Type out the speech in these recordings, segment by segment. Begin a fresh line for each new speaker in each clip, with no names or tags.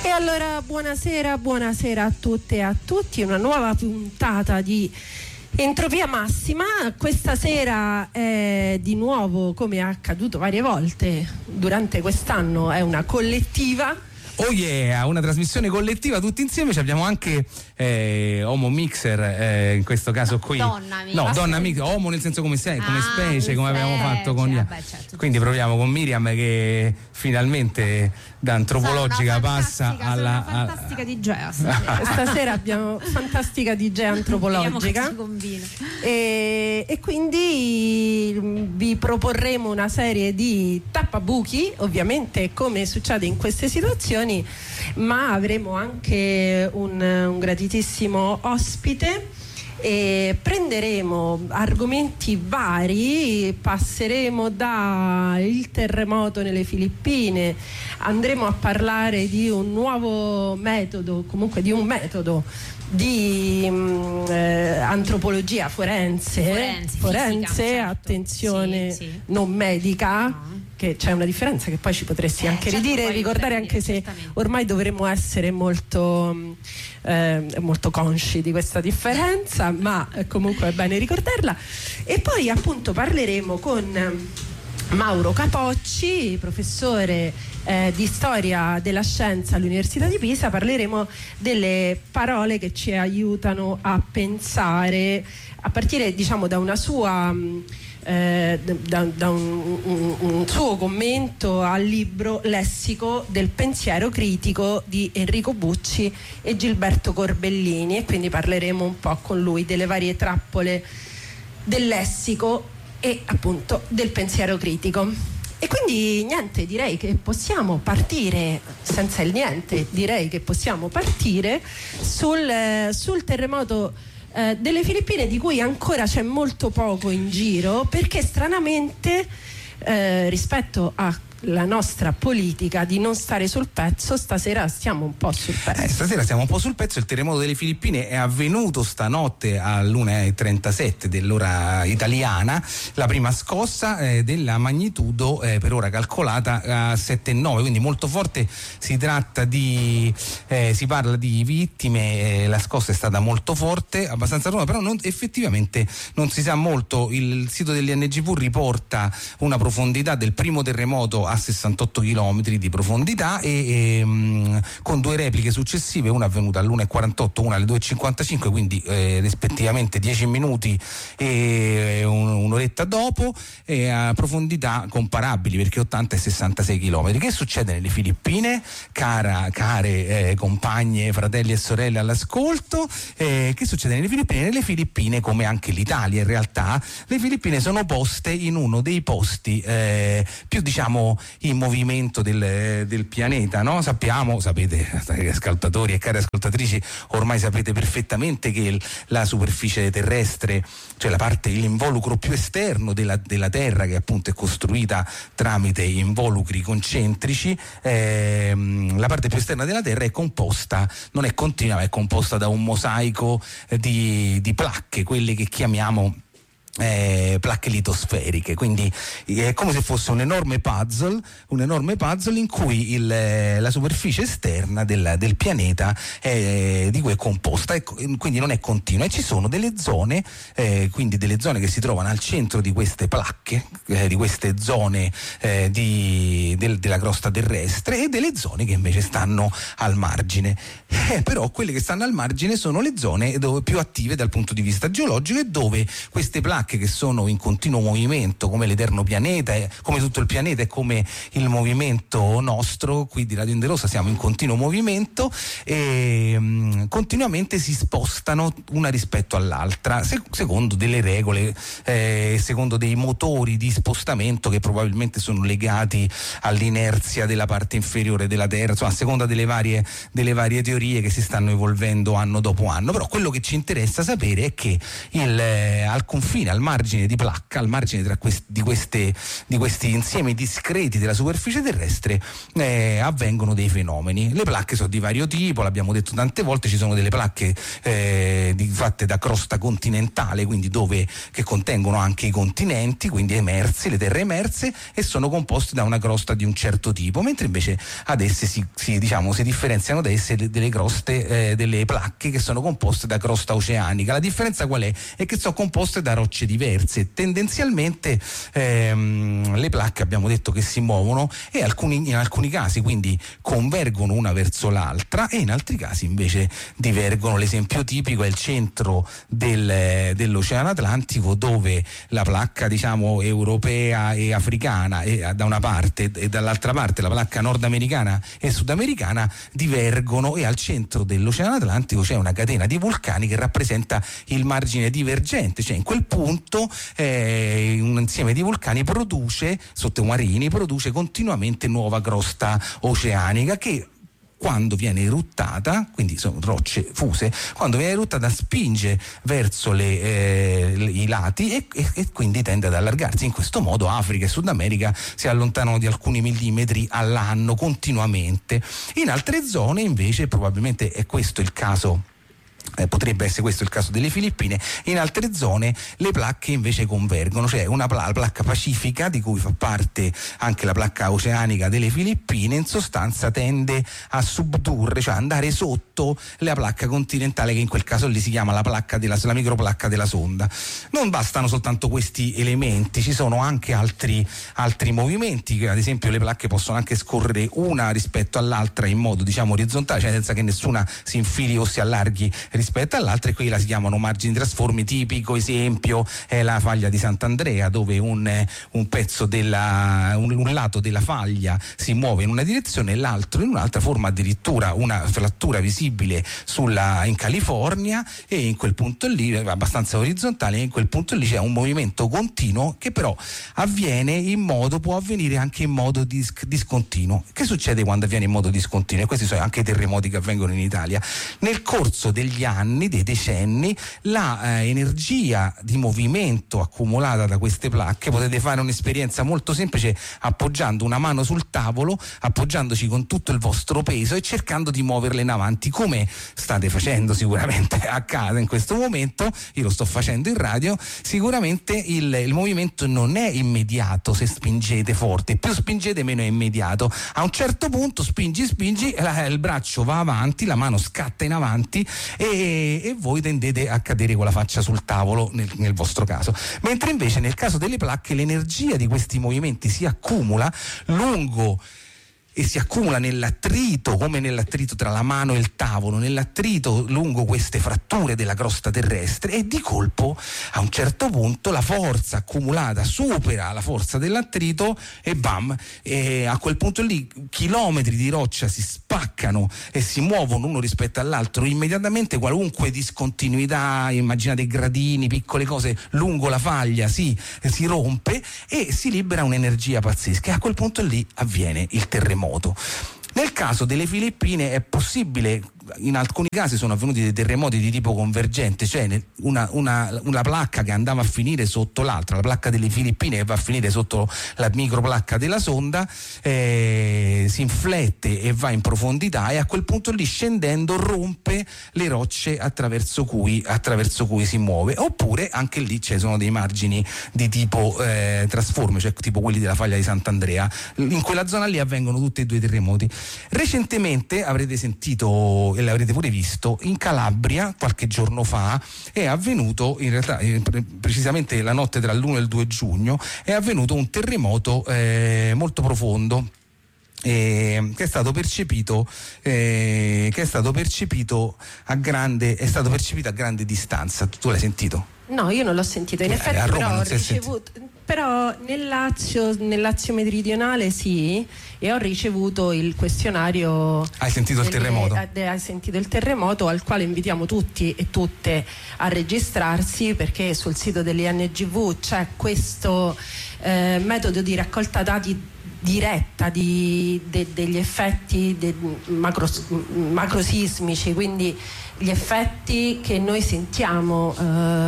E allora buonasera a tutte e a tutti, una nuova puntata di Entropia Massima. Questa sera è di nuovo, come è accaduto varie volte durante quest'anno, è una collettiva.
Oh yeah, una trasmissione collettiva tutti insieme. Ci abbiamo anche Homo Mixer, in questo caso qui. Donna Mixer, Homo nel senso come sei, come specie, come abbiamo fatto con
certo,
quindi proviamo con Miriam che finalmente da antropologica passa alla
fantastica DJ. Stasera abbiamo fantastica DJ antropologica e quindi vi proporremo una serie di tappabuchi, ovviamente come succede in queste situazioni, ma avremo anche un gratitissimo ospite e prenderemo argomenti vari. Passeremo dal terremoto nelle Filippine, andremo a parlare di un nuovo metodo, comunque di un metodo di antropologia forense,
fisica,
attenzione,
sì.
non medica, che c'è una differenza che poi ci potresti anche ridire e ricordare, anche se ormai dovremmo essere molto consci di questa differenza, ma comunque è bene ricordarla. E poi appunto parleremo con Mauro Capocci, professore di storia della scienza all'Università di Pisa. Parleremo delle parole che ci aiutano a pensare, a partire diciamo da una sua da un suo commento al libro Lessico del pensiero critico di Enrico Bucci e Gilberto Corbellini, e quindi parleremo un po' con lui delle varie trappole del lessico e appunto del pensiero critico. E quindi niente, direi che possiamo partire senza il niente, direi che possiamo partire sul terremoto delle Filippine, di cui ancora c'è molto poco in giro, perché stranamente rispetto alla nostra politica di non stare sul pezzo, stasera stiamo un po' sul pezzo.
Stasera stiamo un po' sul pezzo. Il terremoto delle Filippine è avvenuto stanotte all'1:37 dell'ora italiana, la prima scossa della magnitudo per ora calcolata a 7,9, quindi molto forte. Si parla di vittime, la scossa è stata molto forte, abbastanza lunga, però effettivamente non si sa molto. Il sito dell'INGV riporta una profondità del primo terremoto a 68 km di profondità e con due repliche successive, una avvenuta all'1:48, una alle 2:55, quindi rispettivamente 10 minuti e un'oretta dopo, a profondità comparabili, perché 80 e 66 km. Che succede nelle Filippine, care compagne, fratelli e sorelle all'ascolto? Che succede nelle Filippine? Nelle Filippine, come anche l'Italia in realtà, le Filippine sono poste in uno dei posti più diciamo in movimento del pianeta, no? Sapete, cari ascoltatori e care ascoltatrici, ormai sapete perfettamente che la superficie terrestre, cioè l'involucro più esterno della Terra, che appunto è costruita tramite involucri concentrici, la parte più esterna della Terra è composta, non è continua, ma è composta da un mosaico di placche, quelle che chiamiamo placche litosferiche, quindi è come se fosse un enorme puzzle in cui la superficie esterna del pianeta di cui è composta, e quindi non è continua, e ci sono delle zone, quindi delle zone che si trovano al centro di queste placche, di queste zone della crosta terrestre, e delle zone che invece stanno al margine. Però quelle che stanno al margine sono le zone più attive dal punto di vista geologico, e dove queste placche, che sono in continuo movimento come l'eterno pianeta, come tutto il pianeta e come il movimento nostro qui di Radio Inderosa, siamo in continuo movimento e continuamente si spostano una rispetto all'altra secondo delle regole, secondo dei motori di spostamento che probabilmente sono legati all'inerzia della parte inferiore della Terra, insomma a seconda delle varie teorie che si stanno evolvendo anno dopo anno. Però quello che ci interessa sapere è che al confine, al margine di placca, al margine di questi insiemi discreti della superficie terrestre, avvengono dei fenomeni. Le placche sono di vario tipo, l'abbiamo detto tante volte, ci sono delle placche fatte da crosta continentale, quindi che contengono anche i continenti, quindi emersi, le terre emerse, e sono composte da una crosta di un certo tipo, mentre invece ad esse si differenziano da esse delle croste, delle placche che sono composte da crosta oceanica. La differenza qual è? È che sono composte da rocce diverse. Tendenzialmente le placche abbiamo detto che si muovono e in alcuni casi quindi convergono una verso l'altra e in altri casi invece divergono. L'esempio tipico è il centro dell'Oceano Atlantico, dove la placca europea e africana da una parte e dall'altra parte la placca nordamericana e sudamericana divergono, e al centro dell'Oceano Atlantico c'è una catena di vulcani che rappresenta il margine divergente, cioè in quel punto un insieme di vulcani sottomarini produce continuamente nuova crosta oceanica che, quando viene eruttata, quindi sono rocce fuse, quando viene eruttata spinge verso i lati e quindi tende ad allargarsi. In questo modo Africa e Sud America si allontanano di alcuni millimetri all'anno continuamente. In altre zone invece probabilmente è questo il caso. Potrebbe essere questo il caso delle Filippine. In altre zone le placche invece convergono, cioè la placca pacifica, di cui fa parte anche la placca oceanica delle Filippine, in sostanza tende a subdurre, cioè andare sotto la placca continentale, che in quel caso lì si chiama la microplacca della sonda. Non bastano soltanto questi elementi, ci sono anche altri movimenti, che ad esempio le placche possono anche scorrere una rispetto all'altra in modo orizzontale, cioè senza che nessuna si infili o si allarghi rispetto all'altra, e qui la si chiamano margini trasformi. Tipico esempio è la faglia di Sant'Andrea, dove un pezzo un lato della faglia si muove in una direzione e l'altro in un'altra, forma addirittura una frattura visibile in California, e in quel punto lì è abbastanza orizzontale, e in quel punto lì c'è un movimento continuo che però può avvenire anche in modo discontinuo. Che succede quando avviene in modo discontinuo? E questi sono anche i terremoti che avvengono in Italia. Nel corso degli anni, dei decenni, la energia di movimento accumulata da queste placche, potete fare un'esperienza molto semplice appoggiando una mano sul tavolo, appoggiandoci con tutto il vostro peso e cercando di muoverle in avanti, come state facendo sicuramente a casa in questo momento. Io lo sto facendo in radio. Sicuramente il movimento non è immediato. Se spingete forte, più spingete meno è immediato. A un certo punto spingi, il braccio va avanti, la mano scatta in avanti e voi tendete a cadere con la faccia sul tavolo nel vostro caso. Mentre invece nel caso delle placche l'energia di questi movimenti si accumula lungo e si accumula nell'attrito, come nell'attrito tra la mano e il tavolo, nell'attrito lungo queste fratture della crosta terrestre, e di colpo a un certo punto la forza accumulata supera la forza dell'attrito e bam, e a quel punto lì chilometri di roccia si spaccano e si muovono uno rispetto all'altro immediatamente. Qualunque discontinuità, immaginate gradini, piccole cose lungo la faglia, si rompe e si libera un'energia pazzesca, e a quel punto lì avviene il terremoto. Nel caso delle Filippine è possibile, in alcuni casi sono avvenuti dei terremoti di tipo convergente, cioè una placca che andava a finire sotto l'altra, la placca delle Filippine che va a finire sotto la microplacca della sonda, si inflette e va in profondità, e a quel punto lì, scendendo, rompe le rocce attraverso cui si muove. Oppure anche lì ci sono dei margini di tipo trasforme, cioè tipo quelli della faglia di Sant'Andrea. In quella zona lì avvengono tutti e due i terremoti. Recentemente avrete sentito e l'avrete pure visto, in Calabria qualche giorno fa è avvenuto, in realtà precisamente la notte tra l'1 e il 2 giugno, è avvenuto un terremoto molto profondo, che è stato percepito a grande distanza. Tu l'hai sentito?
No, io non l'ho sentito, in effetti,
a Roma non si è sentito.
Però nel Lazio meridionale sì, e ho ricevuto il questionario.
Hai sentito il terremoto?
Hai sentito il terremoto, al quale invitiamo tutti e tutte a registrarsi, perché sul sito dell'INGV c'è questo metodo di raccolta dati diretta degli effetti macrosismici, quindi gli effetti che noi sentiamo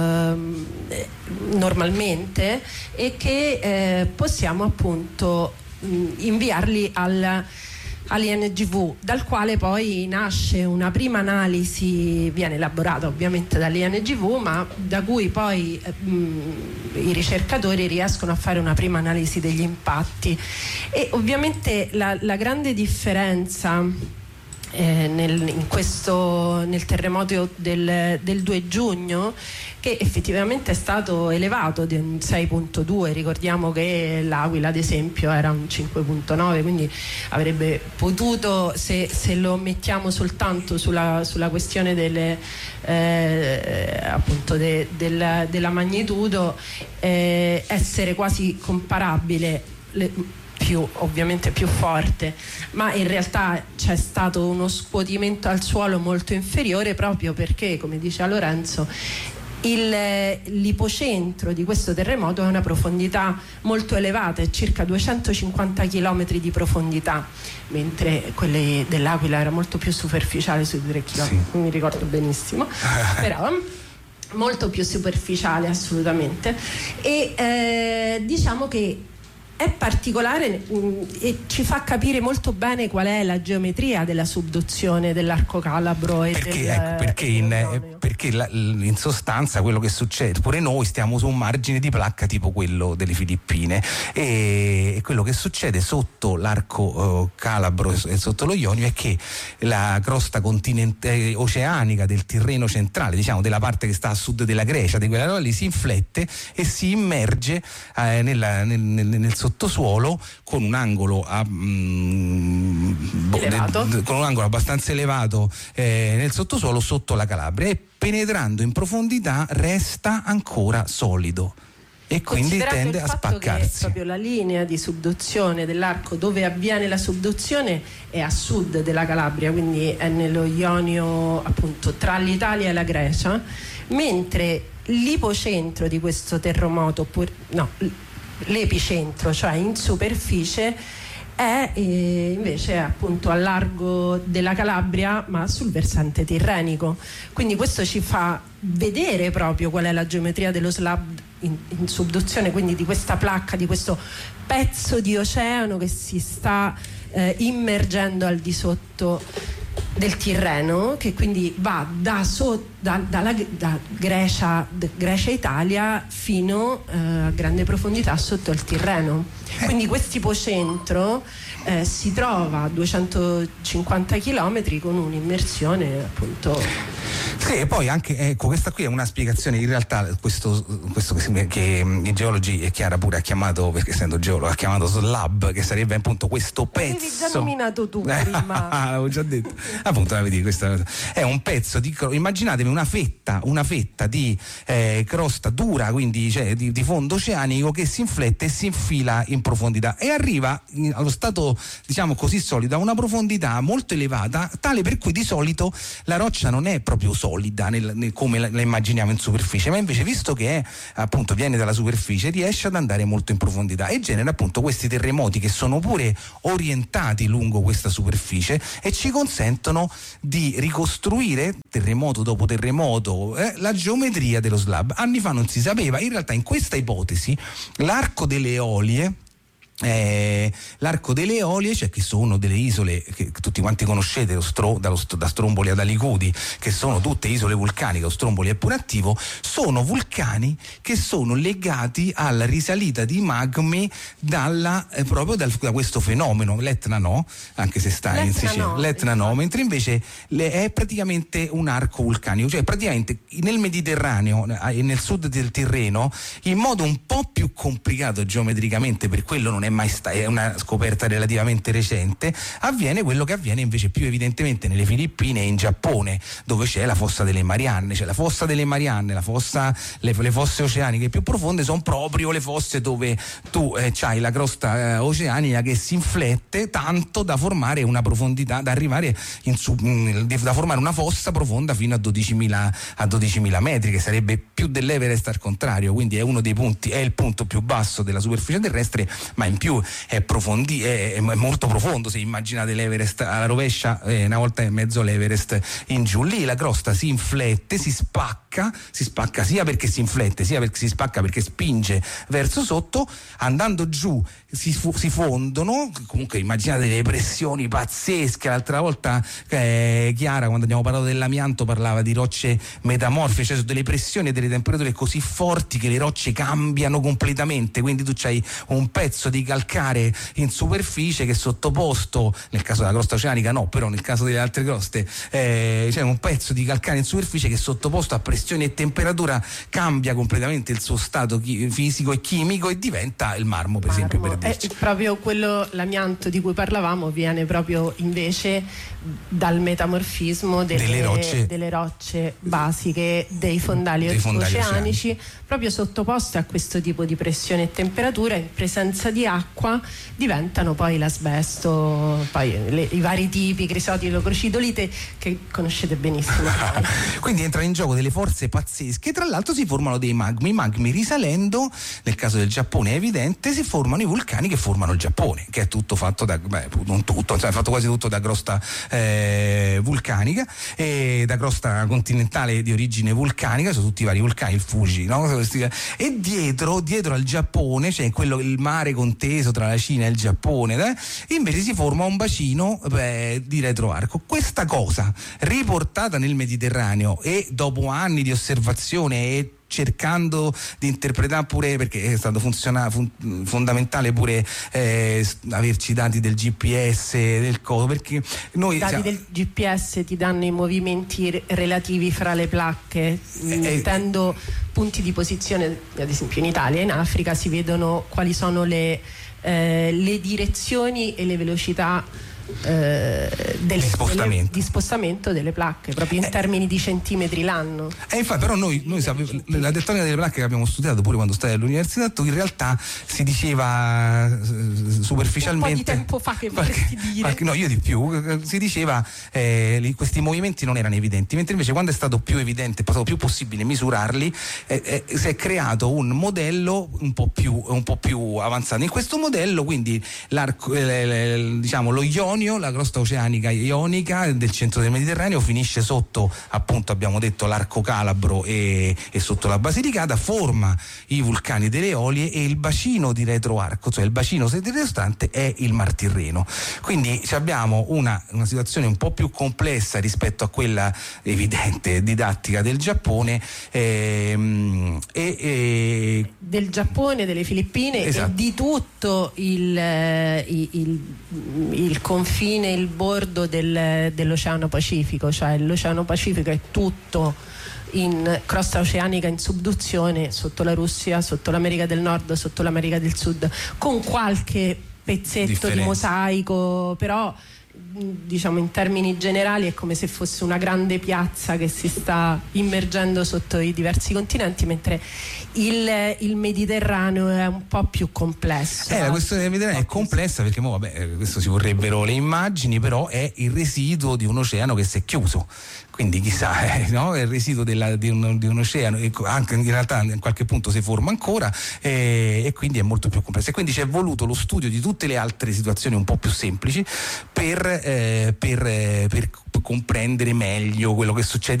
normalmente e che possiamo appunto inviarli all'INGV, dal quale poi nasce una prima analisi, viene elaborata ovviamente dall'INGV, ma da cui poi i ricercatori riescono a fare una prima analisi degli impatti. E ovviamente la grande differenza nel terremoto del 2 giugno, che effettivamente è stato elevato di un 6.2, ricordiamo che l'Aquila ad esempio era un 5.9, quindi avrebbe potuto, se lo mettiamo soltanto sulla questione appunto della magnitudo, essere quasi comparabile, ovviamente più forte, ma in realtà c'è stato uno scuotimento al suolo molto inferiore, proprio perché, come diceva Lorenzo, l'ipocentro di questo terremoto ha una profondità molto elevata, è circa 250 km di profondità, mentre quelli dell'Aquila era molto più superficiale, sui 3 km, sì. Non mi ricordo benissimo però molto più superficiale assolutamente. E diciamo che è particolare e ci fa capire molto bene qual è la geometria della subduzione dell'arco calabro
perché in sostanza quello che succede, pure noi stiamo su un margine di placca tipo quello delle Filippine, e quello che succede sotto l'arco calabro e sotto lo Ionio è che la crosta oceanica del Tirreno centrale, diciamo della parte che sta a sud della Grecia, di quella lì, si inflette e si immerge nel sottosuolo con un angolo abbastanza elevato nel sottosuolo sotto la Calabria, e penetrando in profondità resta ancora solido e quindi tende a spaccarsi.
Che proprio la linea di subduzione dell'arco dove avviene la subduzione è a sud della Calabria, quindi è nello Ionio, appunto tra l'Italia e la Grecia, mentre l'ipocentro di questo terremoto, l'epicentro, cioè in superficie, è invece appunto a largo della Calabria, ma sul versante tirrenico. Quindi questo ci fa vedere proprio qual è la geometria dello slab in subduzione, quindi di questa placca, di questo pezzo di oceano che si sta immergendo al di sotto del Tirreno, che quindi va da Grecia Italia fino a grande profondità sotto il Tirreno. Quindi quest'ipocentro si trova a 250 km con un'immersione appunto.
Sì, e poi anche questa qui è una spiegazione, in realtà questo che i geologi, e Chiara pure ha chiamato, perché essendo geologo ha chiamato slab, che sarebbe appunto questo pezzo.
L'avevi già nominato tu prima.
L'avevo già detto. Appunto, vedi, questo è un pezzo di immaginatevi una fetta di crosta dura, quindi di fondo oceanico, che si inflette e si infila in profondità e arriva allo stato, diciamo così, solido a una profondità molto elevata, tale per cui di solito la roccia non è proprio solida come la immaginiamo in superficie, ma invece, visto che appunto viene dalla superficie, riesce ad andare molto in profondità e genera appunto questi terremoti che sono pure orientati lungo questa superficie e ci consentono di ricostruire terremoto dopo terremoto la geometria dello slab. Anni fa non si sapeva, in realtà in questa ipotesi l'arco delle Eolie, cioè che sono delle isole che tutti quanti conoscete, da Stromboli ad Alicudi, che sono tutte isole vulcaniche. Stromboli è pure attivo, sono vulcani che sono legati alla risalita di magmi proprio da questo fenomeno. L'Etna no, anche se sta in Sicilia, l'Etna no, mentre invece è praticamente un arco vulcanico, cioè praticamente nel Mediterraneo e nel sud del Tirreno, in modo un po' più complicato geometricamente, per quello non è mai è una scoperta relativamente recente, avviene quello che avviene invece più evidentemente nelle Filippine e in Giappone, dove c'è la fossa delle Marianne. Cioè la fossa delle Marianne, le fosse oceaniche più profonde sono proprio le fosse dove tu c'hai la crosta oceanica che si inflette tanto da formare una profondità, da arrivare da formare una fossa profonda fino a 12.000 metri, che sarebbe più dell'Everest al contrario, quindi è uno dei punti, è il punto più basso della superficie terrestre, ma in più è molto profondo. Se immaginate l'Everest alla rovescia, una volta e mezzo l'Everest in giù, lì la crosta si inflette, si spacca sia perché si inflette sia perché si spacca, perché spinge verso sotto, andando giù si fondono. Comunque immaginate le pressioni pazzesche. L'altra volta Chiara, quando abbiamo parlato dell'amianto, parlava di rocce metamorfiche, cioè delle pressioni e delle temperature così forti che le rocce cambiano completamente, quindi tu c'hai un pezzo di calcare in superficie che è sottoposto, nel caso della crosta oceanica no, però nel caso delle altre croste c'è un pezzo di calcare in superficie che è sottoposto a pressione e temperatura, cambia completamente il suo stato fisico e chimico e diventa il marmo, per esempio, per dirci.
Proprio quello, l'amianto di cui parlavamo, viene proprio invece dal metamorfismo delle rocce basiche, dei fondali oceanici, proprio sottoposte a questo tipo di pressione e temperatura. In presenza di acqua diventano poi l'asbesto, poi i vari tipi, crisotilo, crocidolite, che conoscete benissimo.
Quindi entrano in gioco delle forze pazzesche. Tra l'altro si formano dei magmi risalendo, nel caso del Giappone è evidente, si formano i vulcani che formano il Giappone, che è tutto fatto non tutto, è fatto quasi tutto da crosta vulcanica, e da crosta continentale di origine vulcanica. Sono tutti i vari vulcani, il Fuji, no? E dietro al Giappone c'è il mare conteso tra la Cina e il Giappone, invece si forma un bacino di retroarco. Questa cosa riportata nel Mediterraneo, e dopo anni di osservazione e cercando di interpretare pure, perché è stato fondamentale pure averci dati del GPS, del coso, perché noi
dati del GPS ti danno i movimenti relativi fra le placche, mettendo punti di posizione. Ad esempio in Italia e in Africa si vedono quali sono le direzioni e le velocità di spostamento delle placche, proprio in termini di centimetri l'anno.
Infatti, però noi la tettonica delle placche che abbiamo studiato pure quando stai all'università, in realtà si diceva superficialmente
un po' di tempo fa, che vorresti dire?
No, io di più, si diceva questi movimenti non erano evidenti, mentre invece quando è stato più evidente, è stato più possibile misurarli, si è creato un modello un po' più avanzato. In questo modello, quindi lo Ionio, la crosta oceanica ionica del centro del Mediterraneo, finisce sotto, appunto abbiamo detto, l'arco calabro e sotto la Basilicata, forma i vulcani delle Eolie, e il bacino di retroarco, cioè il bacino retrostante, è il Mar Tirreno. Quindi abbiamo una situazione un po' più complessa rispetto a quella evidente didattica del Giappone,
del Giappone, delle Filippine, esatto, e di tutto il confine, il bordo dell'Oceano Pacifico, cioè l'Oceano Pacifico è tutto in crosta oceanica in subduzione, sotto la Russia, sotto l'America del Nord, sotto l'America del Sud, con qualche pezzetto di mosaico, però diciamo in termini generali è come se fosse una grande piazza che si sta immergendo sotto i diversi continenti, mentre il Mediterraneo è un po' più complesso.
La questione del Mediterraneo è complessa perché questo si vorrebbero le immagini, però è il residuo di un oceano che si è chiuso. Quindi chissà, no? È il residuo di un oceano, e anche in realtà in qualche punto si forma ancora, e quindi è molto più complesso. E quindi ci è voluto lo studio di tutte le altre situazioni un po' più semplici per comprendere meglio quello che succede